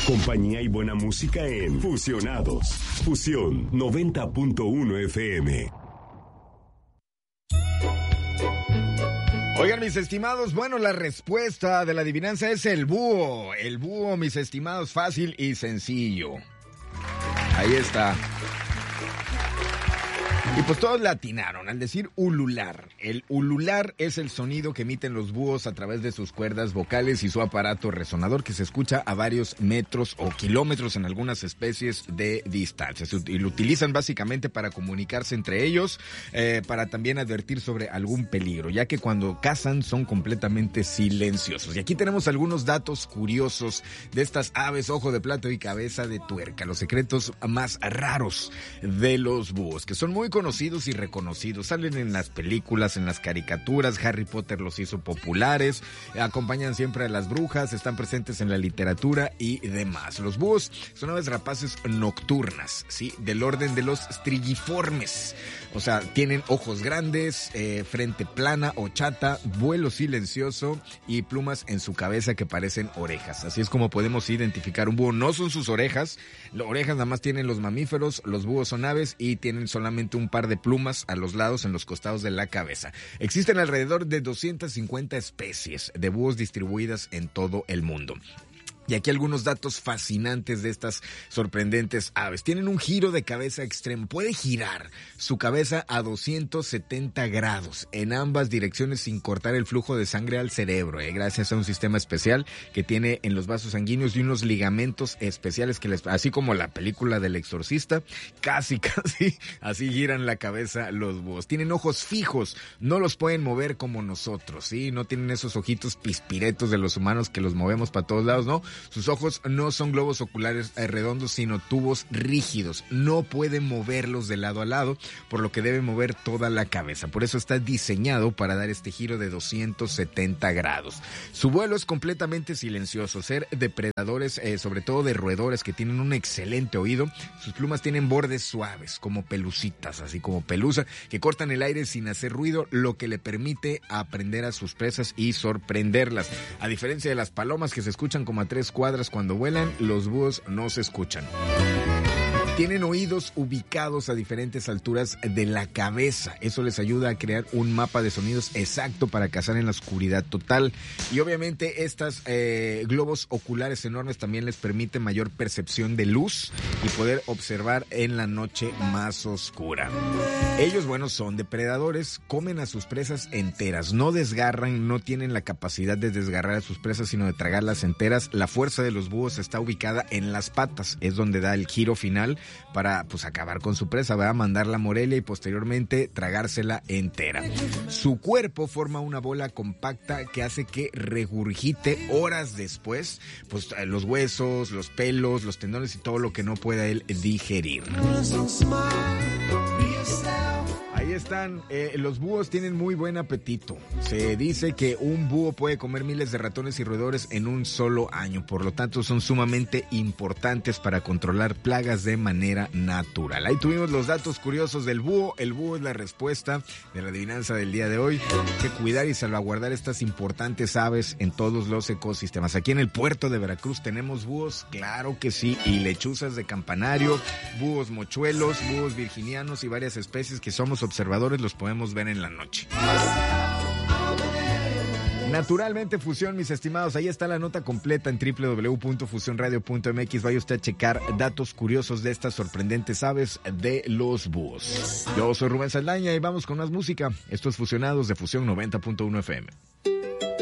Compañía y buena música en Fusionados. Fusión 90.1 FM. Oigan, mis estimados, bueno, la respuesta de la adivinanza es el búho. El búho, mis estimados, fácil y sencillo. Ahí está. Y pues todos la atinaron al decir ulular. El ulular es el sonido que emiten los búhos a través de sus cuerdas vocales y su aparato resonador que se escucha a varios metros o kilómetros en algunas especies de distancia. Y lo utilizan básicamente para comunicarse entre ellos, para también advertir sobre algún peligro, ya que cuando cazan son completamente silenciosos. Y aquí tenemos algunos datos curiosos de estas aves ojo de plato y cabeza de tuerca, los secretos más raros de los búhos, que son muy conocidos y reconocidos, salen en las películas, en las caricaturas, Harry Potter los hizo populares, acompañan siempre a las brujas, están presentes en la literatura y demás. Los búhos son aves rapaces nocturnas, ¿sí? Del orden de los strilliformes, o sea, tienen ojos grandes, frente plana o chata, vuelo silencioso y plumas en su cabeza que parecen orejas. Así es como podemos identificar un búho. No son sus orejas, las orejas nada más tienen los mamíferos, los búhos son aves y tienen solamente un par de plumas a los lados en los costados de la cabeza. Existen alrededor de 250 especies de búhos distribuidas en todo el mundo. Y aquí algunos datos fascinantes de estas sorprendentes aves. Tienen un giro de cabeza extremo. Puede girar su cabeza a 270 grados en ambas direcciones sin cortar el flujo de sangre al cerebro, gracias a un sistema especial que tiene en los vasos sanguíneos y unos ligamentos especiales que les, así como la película del exorcista, casi así giran la cabeza los búhos. Tienen ojos fijos, no los pueden mover como nosotros, ¿sí? No tienen esos ojitos pispiretos de los humanos que los movemos para todos lados, ¿no? Sus ojos no son globos oculares redondos, sino tubos rígidos. No puede moverlos de lado a lado, por lo que debe mover toda la cabeza. Por eso está diseñado para dar este giro de 270 grados. Su vuelo es completamente silencioso. Ser depredadores, sobre todo de roedores que tienen un excelente oído. Sus plumas tienen bordes suaves, como pelucitas, así como pelusa, que cortan el aire sin hacer ruido, lo que le permite aprender a sus presas y sorprenderlas. A diferencia de las palomas que se escuchan como a 3 cuadras cuando vuelan, los búhos no se escuchan. Tienen oídos ubicados a diferentes alturas de la cabeza. Eso les ayuda a crear un mapa de sonidos exacto para cazar en la oscuridad total. Y obviamente estos globos oculares enormes también les permiten mayor percepción de luz y poder observar en la noche más oscura. Ellos, bueno, son depredadores, comen a sus presas enteras, no desgarran, no tienen la capacidad de desgarrar a sus presas, sino de tragarlas enteras. La fuerza de los búhos está ubicada en las patas, es donde da el giro final para pues acabar con su presa, va a mandarla a Morelia y posteriormente tragársela entera. Su cuerpo forma una bola compacta que hace que regurgite horas después pues los huesos, los pelos, los tendones y todo lo que no pueda él digerir. Ahí están, los búhos tienen muy buen apetito. Se dice que un búho puede comer miles de ratones y roedores en un solo año, por lo tanto son sumamente importantes para controlar plagas de manera natural. Ahí tuvimos los datos curiosos del búho. El búho es la respuesta de la adivinanza del día de hoy. Hay que cuidar y salvaguardar estas importantes aves en todos los ecosistemas. Aquí en el puerto de Veracruz tenemos búhos, claro que sí, y lechuzas de campanario, búhos mochuelos, búhos virginianos y varias especies que somos observadores los podemos ver en la noche. Naturalmente Fusión, mis estimados, ahí está la nota completa en www.fusionradio.mx. Vaya usted a checar datos curiosos de estas sorprendentes aves de los búhos. Yo soy Rubén Saldaña y vamos con más música. Esto es Fusionados de Fusión 90.1 FM.